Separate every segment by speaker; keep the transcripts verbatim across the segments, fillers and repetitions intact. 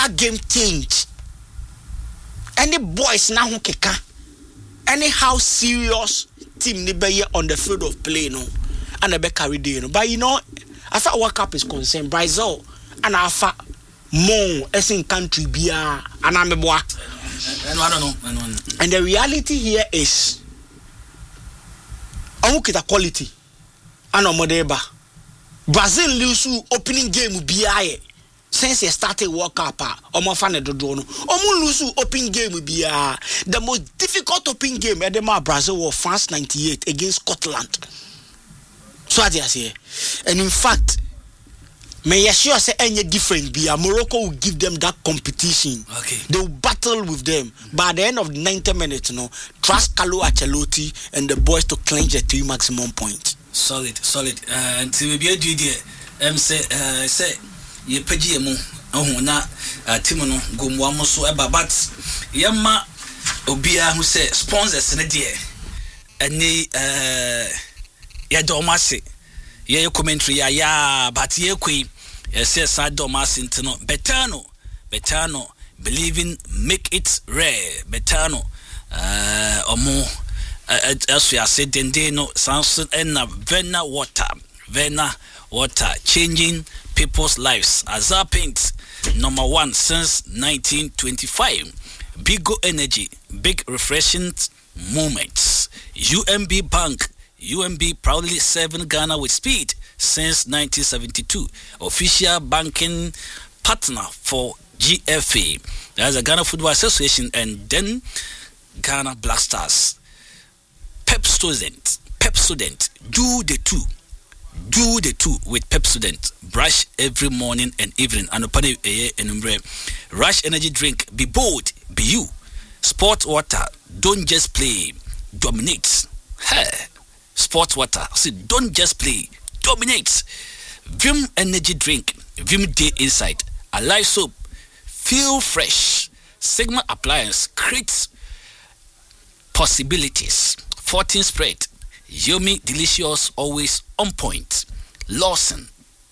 Speaker 1: total game change. Any boys now who keka. Any how serious team ni be on the field of play no. And be carry day no. But you know, as far World Cup is concerned, Brazil and Alpha more as in country bia and I'm a boy.
Speaker 2: I don't know.
Speaker 1: And the reality here is, I look at the quality. And Modeba Brazil lose opening game bia since they started World Cup. Omo fan do do no. Omo lose opening game bia. The most difficult opening game edema Brazil was France ninety-eight against Scotland. So I say, and in fact, may I sure say any different be Morocco will give them that competition.
Speaker 2: Okay.
Speaker 1: They will battle with them. But at the end of the ninety minutes, you know, trust Carlo Ancelotti and the boys to clinch the three maximum points.
Speaker 2: Solid, solid. Uh, until we be a do there, um, say, uh, say, ye pegi emu, oh, na, uh, Timono, go mwamo so eba, but yama obia who say sponsors in a dear, and ye, uh, ya domasi. Ye commentary ya ya but ye kwi say sad domas intino betano betano believing make it rare betano uh omo as we are said dende Samson and Vena water Vena water changing people's lives as our paint number one since nineteen twenty-five. Bigo Energy, big refreshing moments. U M B Bank, U M B proudly serving Ghana with speed since nineteen seventy-two. Official banking partner for G F A. There's a Ghana Football Association and then Ghana Black Stars. Pep student, Pep student, do the two. Do the two with Pep student. Brush every morning and evening. And upon a Rush energy drink. Be bold, be you. Sport water, don't just play. Dominate. Hey. Sport water. See, don't just play. Dominate. Vim energy drink. Vim Day Inside. A live soap. Feel fresh. Sigma appliance creates possibilities. fourteen spread. Yummy, delicious, always on point. Lawson.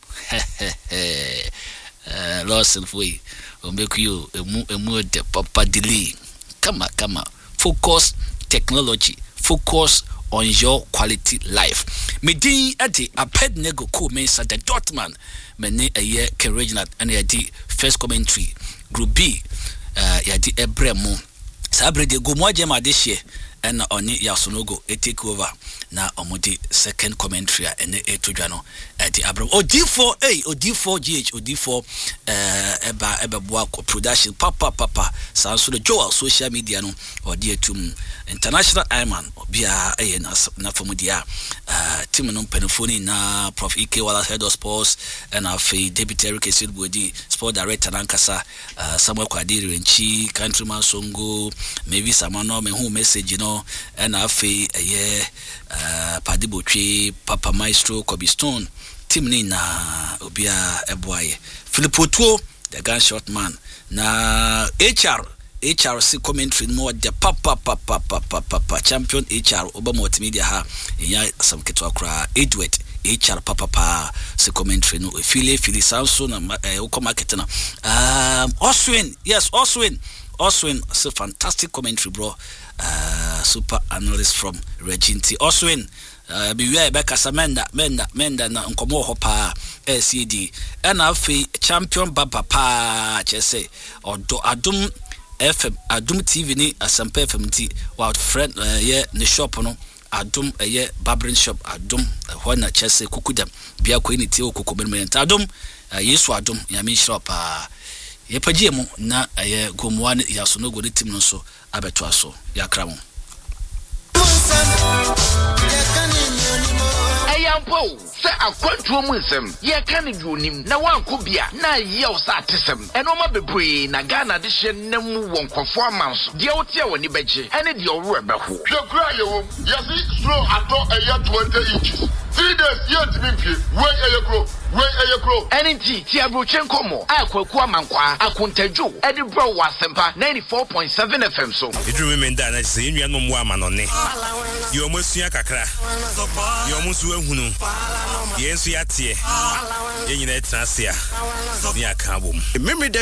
Speaker 2: uh, Lawson for you. Will make you a more de papa delay. Come on, come on. Focus technology. Focus on your quality life. Medi adi aped nego ko mensa the Dortmund mene a year Regional and yadi first commentary group B uh yadi ebremo sabre de go mo jema this year and oni Yasonogo e take over na omodi second commentary and e to dwano adi abram odi four eh odi four G H odi four uh eba eba boa production papa papa sanso the Joel social media no odi etum international Ironman bia eh na na fomudia uh team no penifoni na Prof Ike Wala head of sports and afi deputy Eric Esidbodi sport director Nankasa uh Samuel Kwadiri Renchi countryman Songo maybe samano me who message you know and afi eh uh Padibo Tree Papa Maestro Kobe Stone team ni na obia eboaye Philippo Tuo the gunshot man na H R H R C commentary more the papa papa papa papa champion H R Oba multimedia ha ya some ketwa kra Edward H R papa papa se commentary no fili fili sanso na uko market na um Oswin yes Oswin Oswin so fantastic commentary bro uh super analyst from Reginti Oswin uh be we be kasa menda menda menda na nkomo ho pa L C D and afi champion baba pa chese odo adum F M Adum T V ni Asampa F M T wa friend uh, yeah ne shop no Adum uh, yeah barbering shop Adum ho na chese kukudam bia ko ni ti okoko benmen Adum uh, Yesu Adum ya mi shop ah uh, ye pagie mu na uh, yeah gomwa ne Yasonogo ne tim no so abeto aso ya kramo
Speaker 3: Ayampo se akwantu mu nsem ye ka ne duonim na wanko bia na ye o sa atesem eno ma bebre na Ghana de hye nam wonkofo amanso de wote woni beje ene de owro beho
Speaker 4: hwekura ye wo yesi slow ato eya twenty inches three days ye timi pie we eye kro we eye kro
Speaker 3: ene ti ti abrochen komo akwaku amankwa akontadwo ede bro wasempa ninety-four point seven F M so
Speaker 5: idru me nda na se enua no mo amanone yo mosua kakra yo musu ehunu yensu yatie yenyina etrasia ni aka bom